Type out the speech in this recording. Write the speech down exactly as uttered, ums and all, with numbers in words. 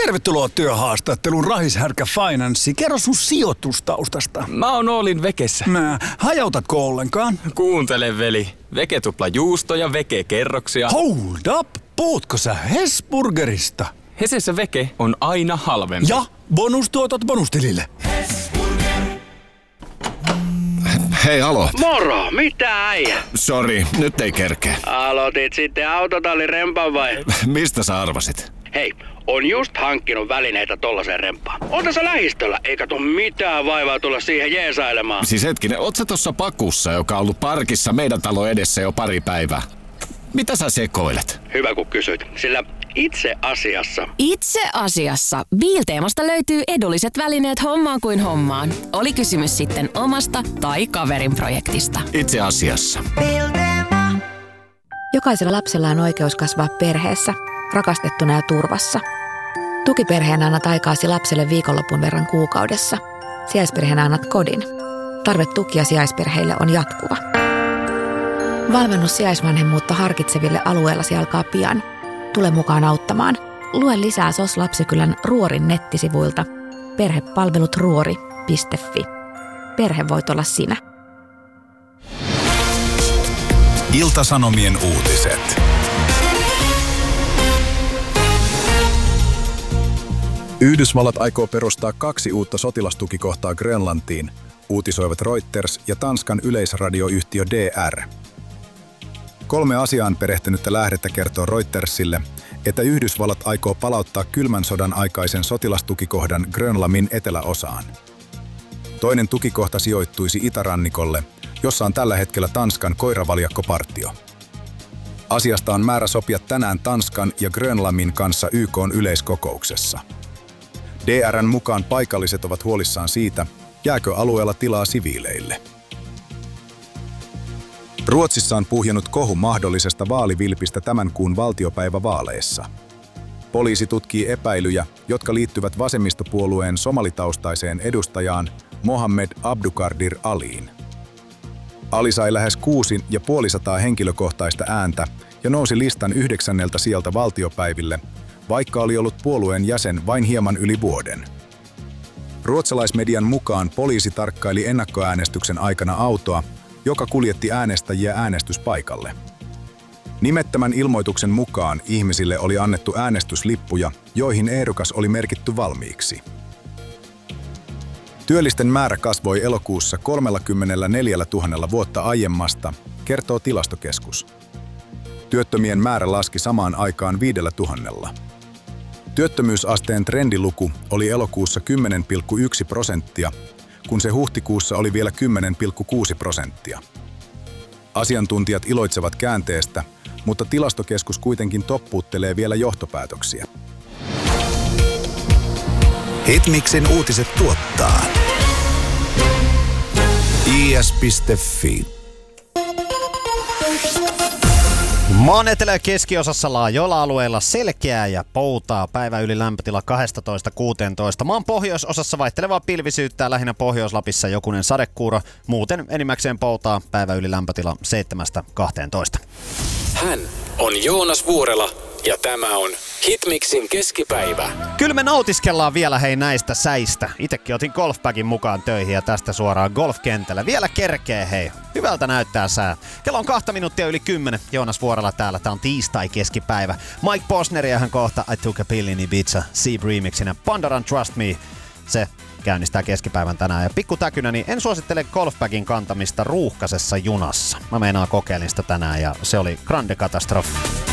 Tervetuloa työhaastatteluun Rahishärkä Finance. Kerro sun sijoitustaustasta. Mä oon Oolin Vekessä. Mä, hajautatko ollenkaan? Kuuntele veli. Veke tupla juusto ja Veke kerroksia. Hold up! Puhutko sä Hesburgerista? Hesessä Veke on aina halvempi. Ja bonustuotot bonustilille. Hei, alo. Moro, mitä äijä? Sori, nyt ei kerkeä. Aloitit sitten autotallin rempan vai? Mistä sä arvasit? Hei, on just hankkinut välineitä tollaseen rempaan. On tässä lähistöllä, eikä tuu mitään vaivaa tulla siihen jeesailemaan. Siis hetkinen, oot sä tossa pakussa, joka on ollut parkissa meidän talo edessä jo pari päivää? Mitä sä sekoilet? Hyvä kun kysyit, sillä itse asiassa... Itse asiassa Biilteemasta löytyy edulliset välineet hommaan kuin hommaan. Oli kysymys sitten omasta tai kaverin projektista. Itse asiassa. Jokaisella lapsella on oikeus kasvaa perheessä, rakastettuna ja turvassa. Tukiperheenä annat aikaasi lapselle viikonlopun verran kuukaudessa. Sijaisperheenä annat kodin. Tarve tukia sijaisperheille on jatkuva. Valmennus sijaisvanhemmuutta harkitseville alueellasi alkaa pian. Tule mukaan auttamaan. Lue lisää S O S Lapsikylän Ruorin nettisivuilta perhepalvelut ruori piste fi. Perhe voit olla sinä. Ilta-Sanomien uutiset. Yhdysvallat aikoo perustaa kaksi uutta sotilastukikohtaa Grönlantiin, uutisoivat Reuters ja Tanskan yleisradioyhtiö D R. Kolme asiaan perehtynyttä lähdettä kertoo Reutersille, että Yhdysvallat aikoo palauttaa kylmän sodan aikaisen sotilastukikohdan Grönlannin eteläosaan. Toinen tukikohta sijoittuisi itärannikolle, jossa on tällä hetkellä Tanskan koiravaljakkopartio. Asiasta on määrä sopia tänään Tanskan ja Grönlannin kanssa Y K:n yleiskokouksessa. D R:n mukaan paikalliset ovat huolissaan siitä, jääkö alueella tilaa siviileille. Ruotsissa on puhjennut kohu mahdollisesta vaalivilpistä tämän kuun valtiopäivävaaleissa. Poliisi tutkii epäilyjä, jotka liittyvät vasemmistopuolueen somalitaustaiseen edustajaan Mohammed Abduqaadir Aliin. Ali sai lähes kuusi ja puolisataa henkilökohtaista ääntä ja nousi listan yhdeksänneltä sieltä valtiopäiville, vaikka oli ollut puolueen jäsen vain hieman yli vuoden. Ruotsalaismedian mukaan poliisi tarkkaili ennakkoäänestyksen aikana autoa, joka kuljetti äänestäjiä äänestyspaikalle. Nimettömän ilmoituksen mukaan ihmisille oli annettu äänestyslippuja, joihin ehdokas oli merkitty valmiiksi. Työllisten määrä kasvoi elokuussa kolmekymmentäneljätuhatta vuotta aiemmasta, kertoo Tilastokeskus. Työttömien määrä laski samaan aikaan viidellä tuhannella. Työttömyysasteen trendiluku oli elokuussa kymmenen pilkku yksi prosenttia, kun se huhtikuussa oli vielä kymmenen pilkku kuusi prosenttia. Asiantuntijat iloitsevat käänteestä, mutta Tilastokeskus kuitenkin toppuuttelee vielä johtopäätöksiä. Hitmixin uutiset tuottaa I S piste fi. Maan etelä- ja keskiosassa laajoilla alueilla selkeää ja poutaa. Päivä yli lämpötila kaksitoista kuusitoista. Maan pohjoisosassa vaihtelevaa pilvisyyttä, lähinnä Pohjois-Lapissa jokunen sadekuuro. Muuten enimmäkseen poutaa. Päivä yli lämpötila seitsemästä kahteentoista. Hän on Joonas Vuorela ja tämä on Hitmixin keskipäivä. Kyllä me nautiskellaan vielä hei näistä säistä. Itekin otin golfbagin mukaan töihin ja tästä suoraan golfkentällä. Vielä kerkee hei. Hyvältä näyttää sää. Kello on kahta minuuttia yli kymmenen. Joonas Vuorela täällä. Tää on tiistai keskipäivä. Mike Posneriahan kohta I Took a Pill in Ibiza Seep remixinä. Pandoran Trust Me. Se käynnistää keskipäivän tänään. Ja pikku täkynä, niin en suosittele golfbagin kantamista ruuhkaisessa junassa. Mä meinaan kokeilin sitä tänään ja se oli grande katastrofi.